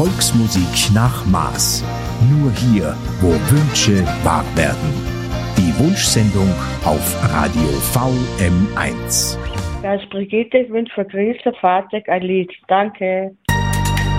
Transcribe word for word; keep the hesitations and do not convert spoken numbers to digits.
Volksmusik nach Maß. Nur hier, wo Wünsche wahr werden. Die Wunschsendung auf Radio V M eins. Ja, als Brigitte, ich wünsche für Grüße, Vater ein Lied. Danke.